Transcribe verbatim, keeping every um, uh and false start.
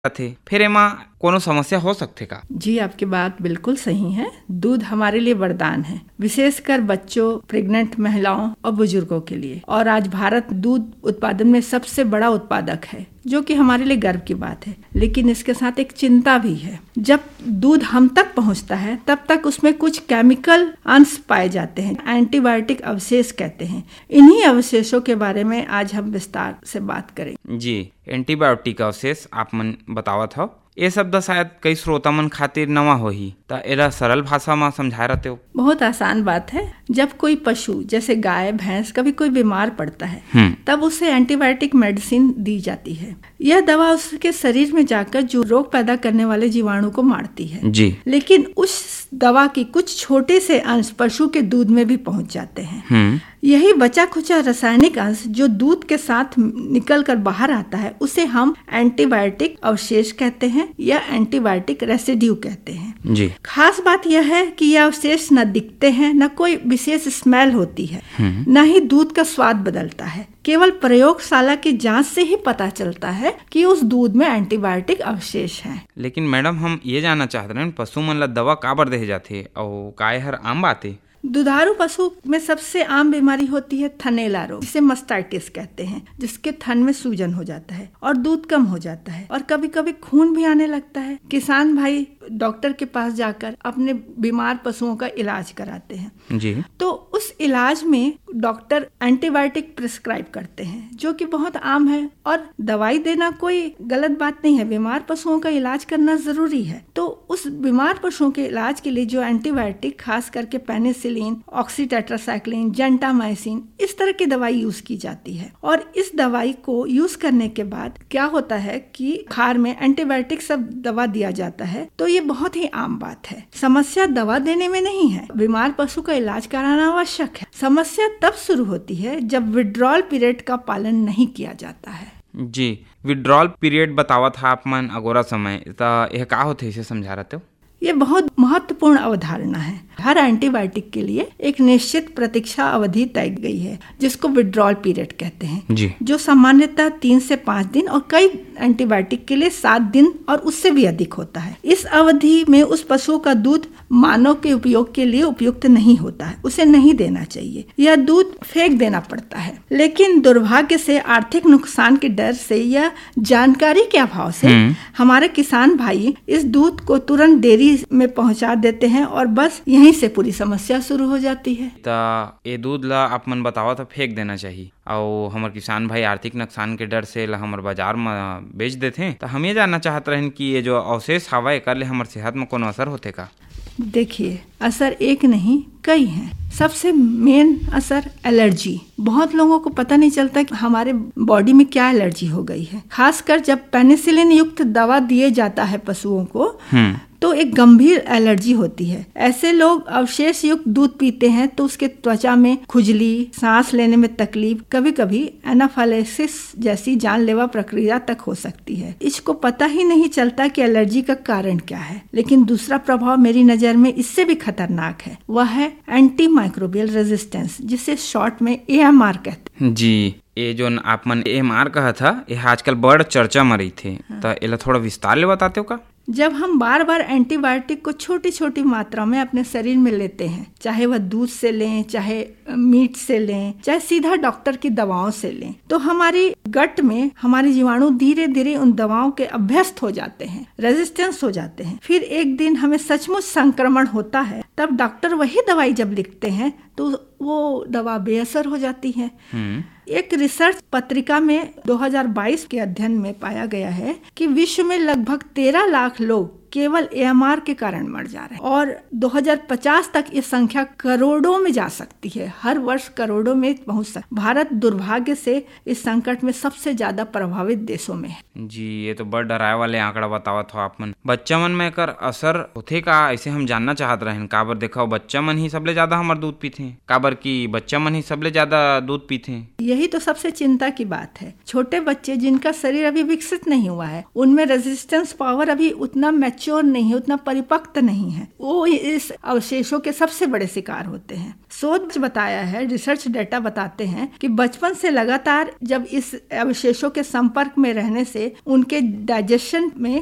थे, फिर एमा कोनो समस्या हो सकथे का? जी, आपकी बात बिल्कुल सही है। दूध हमारे लिए वरदान है, विशेषकर बच्चों, प्रेग्नेंट महिलाओं और बुजुर्गों के लिए। और आज भारत दूध उत्पादन में सबसे बड़ा उत्पादक है, जो कि हमारे लिए गर्व की बात है। लेकिन इसके साथ एक चिंता भी है। जब दूध हम तक पहुंचता है तब तक उसमें कुछ केमिकल अंश पाए जाते हैं, एंटीबायोटिक अवशेष कहते हैं। इन्हीं अवशेषों के बारे में आज हम विस्तार से बात करेंगे। जी, एंटीबायोटिक अवशेष आप मन बतावत हो। ये शब्द शायद कई श्रोता मन खातिर नवा होही, ता एला सरल भाषा में समझाए रहते हो। बहुत आसान बात है। जब कोई पशु जैसे गाय, भैंस कभी कोई बीमार पड़ता है तब उसे एंटीबायोटिक मेडिसिन दी जाती है। यह दवा उसके शरीर में जाकर जो रोग पैदा करने वाले जीवाणु को मारती है। जी। लेकिन उस दवा की कुछ छोटे से अंश पशु के दूध में भी पहुंच जाते हैं। यही बचा खुचा रासायनिक अंश जो दूध के साथ निकल कर बाहर आता है, उसे हम एंटीबायोटिक अवशेष कहते हैं या एंटीबायोटिक रेसिड्यू कहते हैं। जी। खास बात यह है कि यह अवशेष न दिखते हैं, न कोई विशेष स्मेल होती है, न ही दूध का स्वाद बदलता है। केवल प्रयोगशाला की जांच से ही पता चलता है कि उस दूध में एंटीबायोटिक अवशेष हैं। लेकिन मैडम, हम ये जानना चाहते हैं पशु मन ला दवा काबर देहे जाथे और काय हर आम बात है? दुधारू पशु में सबसे आम बीमारी होती है थनैला रोग, जिसे मास्टाइटिस कहते हैं, जिसके थन में सूजन हो जाता है और दूध कम हो जाता है और कभी कभी खून भी आने लगता है। किसान भाई डॉक्टर के पास जाकर अपने बीमार पशुओं का इलाज कराते हैं। जी। तो उस इलाज में डॉक्टर एंटीबायोटिक प्रिस्क्राइब करते हैं, जो कि बहुत आम है। और दवाई देना कोई गलत बात नहीं है, बीमार पशुओं का इलाज करना जरूरी है। तो उस बीमार पशुओं के इलाज के लिए जो एंटीबायोटिक, खास करके पेनिसिलिन, ऑक्सीटेट्रासाइक्लिन, जेंटामाइसिन, इस तरह की दवाई यूज की जाती है। और इस दवाई को यूज करने के बाद क्या होता है कि खार में एंटीबायोटिक सब दवा दिया जाता है। तो ये बहुत ही आम बात है। समस्या दवा देने में नहीं है, बीमार पशु का इलाज कराना आवश्यक है। समस्या तब शुरू होती है जब विड्रॉल पीरियड का पालन नहीं किया जाता है। जी, विड्रॉल पीरियड बतावत था आप मन अगोरा समय, तो यह का होते इसे समझा रहे हो? ये बहुत महत्वपूर्ण अवधारणा है। हर एंटीबायोटिक के लिए एक निश्चित प्रतीक्षा अवधि तय गई है, जिसको विड्रॉल पीरियड कहते हैं। जी। जो सामान्यतः तीन से पाँच दिन और कई एंटीबायोटिक के लिए सात दिन और उससे भी अधिक होता है। इस अवधि में उस पशु का दूध मानव के उपयोग के लिए उपयुक्त नहीं होता है, उसे नहीं देना चाहिए। यह दूध फेंक देना पड़ता है। लेकिन दुर्भाग्य से आर्थिक नुकसान के डर से या जानकारी के अभाव से हमारे किसान भाई इस दूध को तुरंत डेयरी में पहुंचा देते हैं और बस यहीं से पूरी समस्या शुरू हो जाती है। ता ये दूध ला आप मन बतावा तो फेंक देना चाहिए और हमारे किसान भाई आर्थिक नुकसान के डर से ला हमारे बाजार में बेच देते। तो हम ये जानना चाहते हैं कि ये जो अवशेष हवा कर ले हमारे सेहत में कोनो असर होते का? देखिए, असर एक नहीं कई हैं। सबसे मेन असर एलर्जी। बहुत लोगों को पता नहीं चलता कि हमारे बॉडी में क्या एलर्जी हो गई है। खासकर जब पेनिसिलिन युक्त दवा दिए जाता है पशुओं को तो एक गंभीर एलर्जी होती है। ऐसे लोग अवशेष युक्त दूध पीते हैं तो उसके त्वचा में खुजली, सांस लेने में तकलीफ, कभी कभी एनाफाइलेक्सिस जैसी जानलेवा प्रक्रिया तक हो सकती है। इसको पता ही नहीं चलता कि एलर्जी का कारण क्या है। लेकिन दूसरा प्रभाव मेरी नजर में इससे भी खतरनाक है, वह है एंटी माइक्रोबियल रेजिस्टेंस, जिसे शॉर्ट में ए एम आर कहते हैं। जी, ये जो आप मन ए एम आर कहा था, यह आजकल बड़ चर्चा में रही थे। हाँ। तो इला थोड़ा विस्तार ले बताते हो का? जब हम बार बार एंटीबायोटिक को छोटी छोटी मात्रा में अपने शरीर में लेते हैं, चाहे वह दूध से लें, चाहे मीट से लें, चाहे सीधा डॉक्टर की दवाओं से लें, तो हमारी गट में हमारे जीवाणु धीरे धीरे उन दवाओं के अभ्यस्त हो जाते हैं, रेजिस्टेंस हो जाते हैं। फिर एक दिन हमें सचमुच संक्रमण होता है, तब डॉक्टर वही दवाई जब लिखते हैं तो वो दवा बेअसर हो जाती है। एक रिसर्च पत्रिका में दो हज़ार बाईस के अध्ययन में पाया गया है कि विश्व में लगभग तेरह लाख लोग केवल ए एम आर के कारण मर जा रहे हैं और दो हज़ार पचास तक ये संख्या करोड़ों में जा सकती है। हर वर्ष करोड़ों में पहुंच सकती। भारत दुर्भाग्य से इस संकट में सबसे ज्यादा प्रभावित देशों में है। जी, ये तो बड़ डराए वाले आंकड़ा बतावत हो आप मन। बच्चा मन में कर असर होथे का, ऐसे हम जानना चाहत रहे। काबर देखो बच्चा मन ही सबले ज्यादा हमार दूध पीते, काबर की बच्चा मन ही सबले ज्यादा दूध पीते। यही तो सबसे चिंता की बात है। छोटे बच्चे जिनका शरीर अभी विकसित नहीं हुआ है, उनमें रेजिस्टेंस पावर अभी उतना मैच्योर मैच्योर नहीं है, उतना परिपक्व नहीं है, वो इस अवशेषों के सबसे बड़े शिकार होते हैं। शोध बताया है, रिसर्च डेटा बताते हैं कि बचपन से लगातार जब इस अवशेषों के संपर्क में रहने से उनके डाइजेशन में